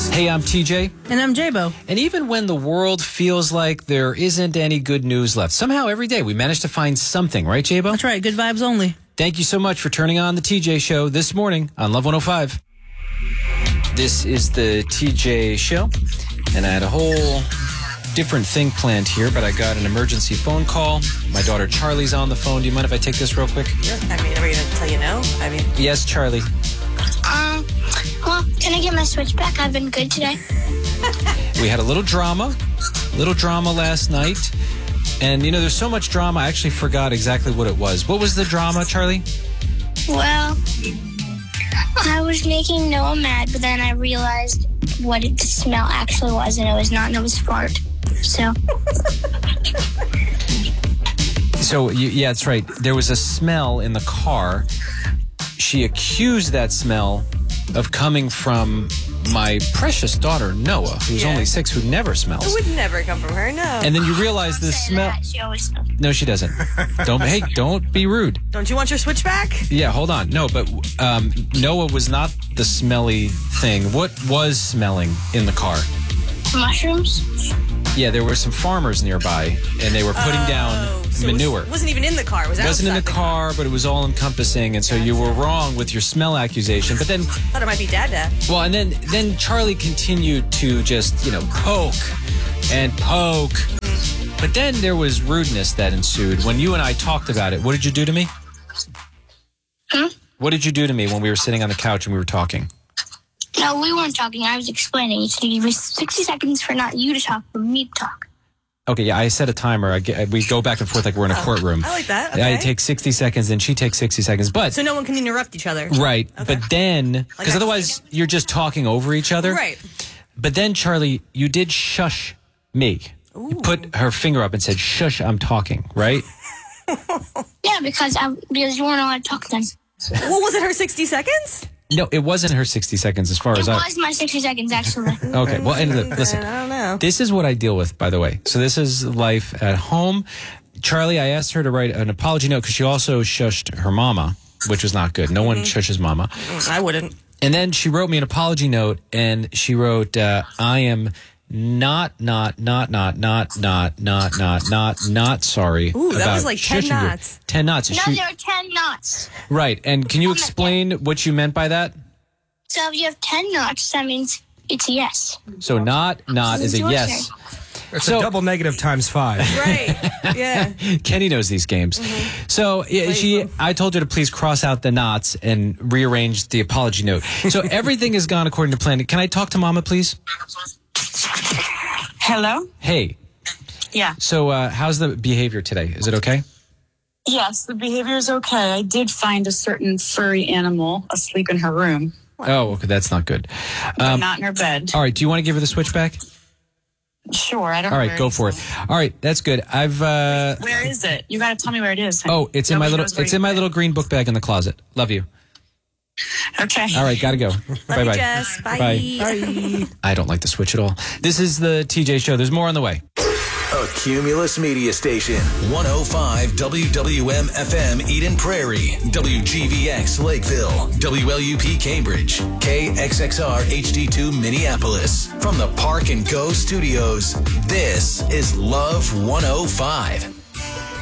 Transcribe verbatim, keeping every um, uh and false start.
Hey, I'm T J. And I'm J-Bo. And even when the world feels like there isn't any good news left, somehow every day we manage to find something, right, J-Bo? That's right. Good vibes only. Thank you so much for turning on the T J Show this morning on Love one oh five. This is the T J Show, and I had a whole different thing planned here, but I got an emergency phone call. My daughter Charlie's on the phone. Do you mind if I take this real quick? Yeah. I mean, are we going to tell you no? I mean... Yes, Charlie. Um, well, can I get my switch back? I've been good today. We had a little drama, little drama last night. And, you know, there's so much drama, I actually forgot exactly what it was. What was the drama, Charlie? Well, I was making Noah mad, but then I realized what it, the smell actually was, and it was not Noah's fart. So... So, you, yeah, that's right. There was a smell in the car. She accused that smell of coming from my precious daughter, Noah, who's Yeah. only six, who never smells. It would never come from her, no. And then you realize the Say smell... that. She always smells. No, she doesn't. Don't, hey, don't be rude. Don't you want your switch back? Yeah, hold on. No, but um, Noah was not the smelly thing. What was smelling in the car? Mushrooms? Yeah, there were some farmers nearby, and they were putting Oh, down so it was- manure. wasn't even in the car. It was It wasn't in the outside car, but it was all encompassing, and so you were wrong with your smell accusation. But then, I thought it might be Dada. well, and then then Charlie continued to just, you know, poke and poke. But then there was rudeness that ensued when you and I talked about it. What did you do to me? Hmm? What did you do to me when we were sitting on the couch and we were talking? No, we weren't talking. I was explaining. So you was sixty seconds for not you to talk, for me to talk. Okay, yeah, I set a timer. I get, we go back and forth like we're in a courtroom. I like that. I Okay. take sixty seconds, and she takes sixty seconds. But So no one can interrupt each other. right, Okay. but then because I otherwise you're just talking over each other. Right. But then, Charlie, you did shush me. You put her finger up and said, "Shush, I'm talking." Right? Yeah, because I because you weren't allowed to talk then. What was it, her sixty seconds? No, it wasn't her sixty seconds. As far It as I. was my sixty seconds, actually. Okay. Well, and look, listen. I don't know. This is what I deal with, by the way. So this is life at home. Charlie, I asked her to write an apology note because she also shushed her mama, which was not good. No one shushes mama. I wouldn't. And then she wrote me an apology note, and she wrote, uh, I am not, not, not, not, not, not, not, not, not, not sorry. Ooh, that about was like ten shushing you. knots. Ten knots. No, She- there are ten knots. right. And can you explain what you meant by that? So if you have ten knots, that means it's a yes. So not, not is a Your yes. turn. It's So- a double negative times five. Right. Yeah. Kenny knows these games. So yeah, she, I told her to please cross out the knots and rearrange the apology note. So everything has gone according to plan. Can I talk to Mama, please? Hello? Hey. Yeah. So uh, how's the behavior today? Is it okay? Yes, the behavior is okay. I did find a certain furry animal asleep in her room, Oh, okay, that's not good. but Um, not in her bed. all right. Do you want to give her the switch back? Sure, I don't All know. right, where go it for is. it. All right, that's good. I've uh Where is it? You got to tell me where it is. honey. oh, it's in my Nobody little knows where it's you in my put it. little green book bag in the closet. Love you. Okay. All right, gotta go. Love Bye you, bye. Jess. Bye. Bye. I don't like the switch at all. This is the T J Show. There's more on the way. A Cumulus Media Station. one oh five W W M F M Eden Prairie. W G V X Lakeville. W L U P Cambridge. K X X R H D two Minneapolis. From the Park and Go Studios, this is Love one oh five.